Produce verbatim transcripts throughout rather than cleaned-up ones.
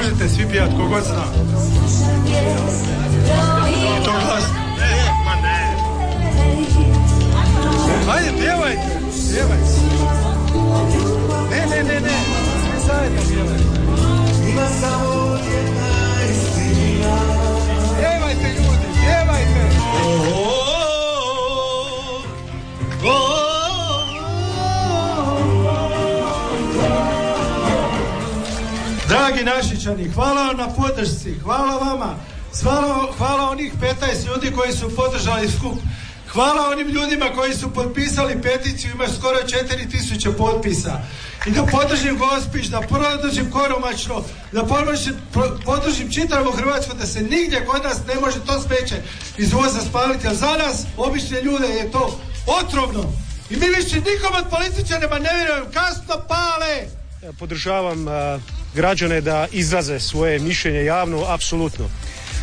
možete svi pijat kogod zna. To glasno. Ne, ma ne. Ajde, pjevajte, pjevajte. Ne, ne, ne, ne, svi zajedno pjevajte. Ima samo jedna istina. Pjevajte ljudi, pjevajte. Dragi Našičani, hvala vam na podršci, hvala vama, hvala, hvala onih petnaest ljudi koji su podržali skup, hvala onim ljudima koji su potpisali peticiju, ima skoro četiri tisuće potpisa. I da podržim Gospić, da podržim Koromačno, da podržim, podržim čitavu Hrvatsku, da se nigdje kod nas ne može to smeće iz uvoza spaliti, jer za nas, obične ljude, je to otrovno. I mi više nikom od političarima ne vjerujem, kasno pale! Ja podržavam uh, građane da izraze svoje mišljenje javno, apsolutno. Uh,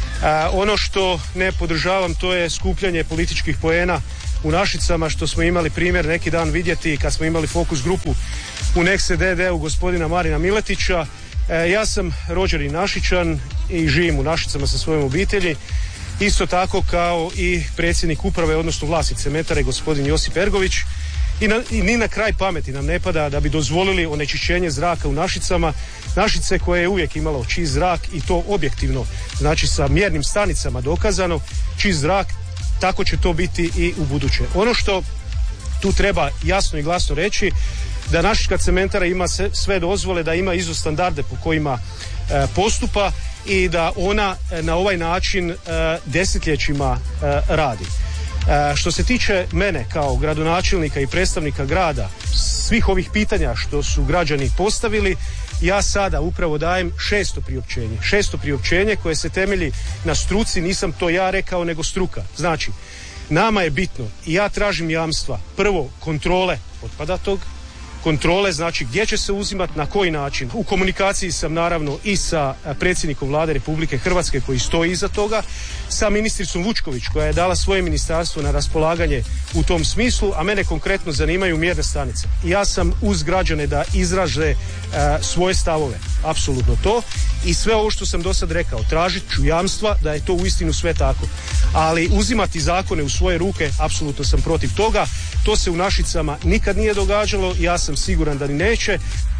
ono što ne podržavam, to je skupljanje političkih poena u Našicama, što smo imali primjer neki dan vidjeti kad smo imali fokus grupu u Nexe D D-u gospodina Marina Miletića. Uh, ja sam rođeni Našičan i živim u Našicama sa svojom obitelji. Isto tako kao i predsjednik uprave, odnosno vlasnik cementare, gospodin Josip Ergović. I, na, I ni na kraj pameti nam ne pada da bi dozvolili onečišćenje zraka u Našicama. Našice koje je uvijek imalo čist zrak i to objektivno, znači sa mjernim stanicama dokazano, čist zrak, tako će to biti i u buduće. Ono što tu treba jasno i glasno reći, da Našička cementara ima sve dozvole, da ima izo standarde po kojima e, postupa i da ona e, na ovaj način e, desetljećima e, radi. E, što se tiče mene kao gradonačelnika i predstavnika grada, svih ovih pitanja što su građani postavili, ja sada upravo dajem šesto priopćenje. Šesto priopćenje koje se temelji na struci, nisam to ja rekao nego struka. Znači, nama je bitno i ja tražim jamstva. Prvo, kontrole otpada tog, kontrole, znači gdje će se uzimati, na koji način. U komunikaciji sam naravno i sa predsjednikom Vlade Republike Hrvatske koji stoji iza toga, sa ministricom Vučković koja je dala svoje ministarstvo na raspolaganje u tom smislu, a mene konkretno zanimaju mjerne stanice. I ja sam uz građane da izraže e, svoje stavove, apsolutno to, i sve ovo što sam do sad rekao, tražit ću jamstva da je to uistinu sve tako. Ali uzimati zakone u svoje ruke, apsolutno sam protiv toga. To se u Našicama nikad nije događalo, ja sam siguran da ni neće.